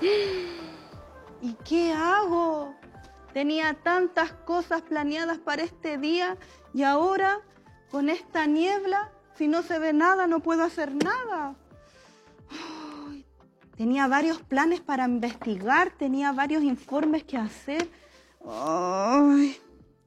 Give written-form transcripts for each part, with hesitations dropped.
¿Y qué hago? Tenía tantas cosas planeadas para este día y ahora, con esta niebla, si no se ve nada, no puedo hacer nada. Ay, tenía varios planes para investigar, tenía varios informes que hacer. Ay,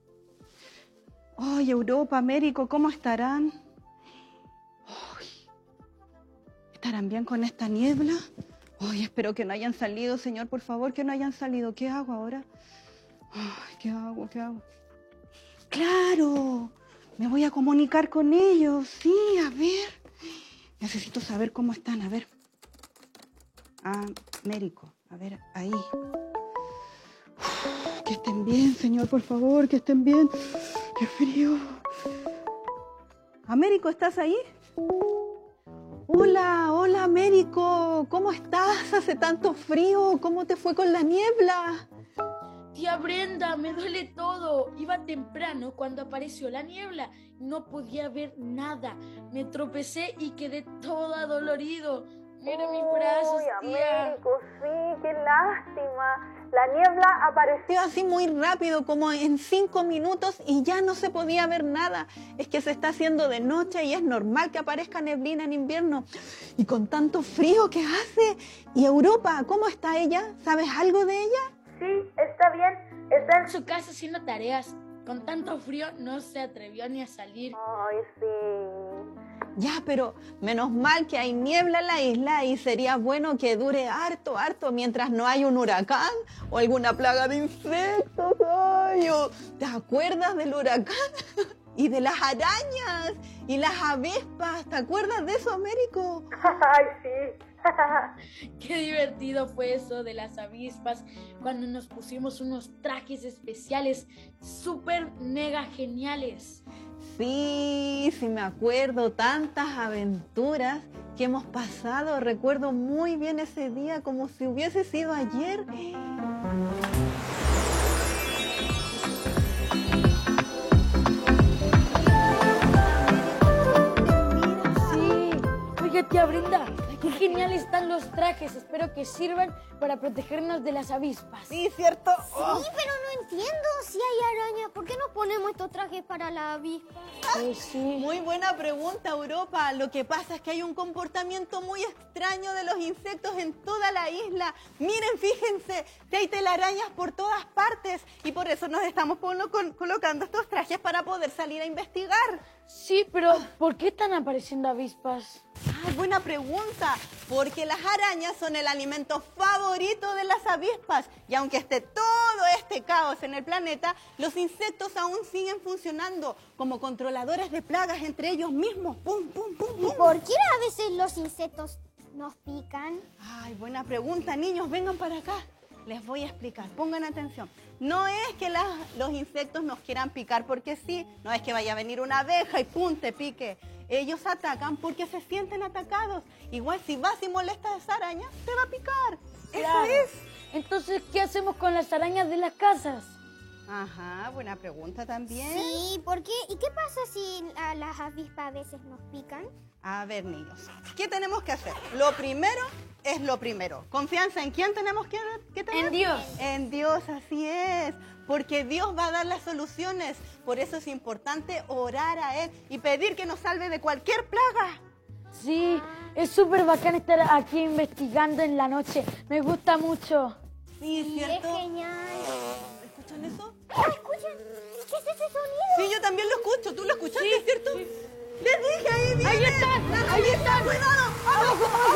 Europa, Américo, ¿cómo estarán? Ay, ¿estarán bien con esta niebla? Ay, espero que no hayan salido, Señor, por favor, que no hayan salido. ¿Qué hago ahora? Ay, ¿qué hago? ¿Qué hago? ¡Claro! Me voy a comunicar con ellos. Sí, a ver. Necesito saber cómo están, a ver. Américo, a ver, ahí. Que estén bien, Señor, por favor, que estén bien. ¡Qué frío! Américo, ¿estás ahí? Hola, hola, Américo. ¿Cómo estás? Hace tanto frío. ¿Cómo te fue con la niebla? Tía Brenda, me duele todo. Iba temprano cuando apareció la niebla y no podía ver nada. Me tropecé y quedé todo adolorido. Mira mis brazos, tía. Américo, sí, qué lástima. La niebla apareció así muy rápido, como en 5 minutos, y ya no se podía ver nada. Es que se está haciendo de noche y es normal que aparezca neblina en invierno. Y con tanto frío que hace. ¿Y Europa, cómo está ella? ¿Sabes algo de ella? Sí, está bien. Está En su casa haciendo tareas. Con tanto frío no se atrevió ni a salir. Ay, sí. Ya, pero menos mal que hay niebla en la isla y sería bueno que dure harto mientras no hay un huracán o alguna plaga de insectos. Ay, ¿te acuerdas del huracán? Y de las arañas y las avispas. ¿Te acuerdas de eso, Américo? Ay, sí. Qué divertido fue eso de las avispas cuando nos pusimos unos trajes especiales súper mega geniales. Sí, me acuerdo, tantas aventuras que hemos pasado. Recuerdo muy bien ese día como si hubiese sido ayer. Oye, tía Brenda, qué genial están los trajes. Espero que sirvan para protegernos de las avispas. Sí, ¿cierto? Sí, pero no entiendo si hay araña. ¿Por qué no ponemos estos trajes para la avispa? Pues sí. Muy buena pregunta, Europa. Lo que pasa es que hay un comportamiento muy extraño de los insectos en toda la isla. Miren, fíjense, que hay telarañas por todas partes y por eso nos estamos colocando estos trajes para poder salir a investigar. Sí, pero ¿por qué están apareciendo avispas? Ah, buena pregunta, porque las arañas son el alimento favorito de las avispas y aunque esté todo este caos en el planeta, los insectos aún siguen funcionando como controladores de plagas entre ellos mismos. ¡Pum, pum, pum, ¿Y pum! por qué a veces los insectos nos pican? Ay, buena pregunta, niños, vengan para acá. Les voy a explicar, pongan atención. No es que los insectos nos quieran picar porque sí, no es que vaya a venir una abeja y pum, te pique. Ellos atacan porque se sienten atacados. Igual si vas y molestas a esa araña, te va a picar. Claro. Eso es. Entonces, ¿qué hacemos con las arañas de las casas? Ajá, buena pregunta también. Sí, ¿por qué? ¿Y qué pasa si las avispas a veces nos pican? A ver, niños, ¿qué tenemos que hacer? Lo primero es lo primero. ¿Confianza en quién tenemos que tener? En Dios. En Dios, así es. Porque Dios va a dar las soluciones. Por eso es importante orar a Él y pedir que nos salve de cualquier plaga. Sí, es súper bacán estar aquí investigando en la noche. Me gusta mucho. Sí, ¿cierto? ¡Qué genial! ¿Escuchan eso? Escuchen, ¿qué es ese sonido? Sí, yo también lo escucho. ¿Tú lo escuchaste, Sí, cierto? sí. Les dije, ahí viene. Ahí están, ahí están. Cuidado.